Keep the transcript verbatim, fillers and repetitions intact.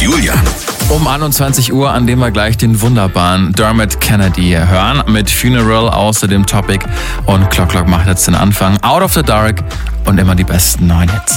Julian. Um einundzwanzig Uhr, an dem wir gleich den wunderbaren Dermot Kennedy hören mit Funeral außer dem Topic. Und Clock Clock macht jetzt den Anfang. Out of the Dark und immer die besten neuen Hits.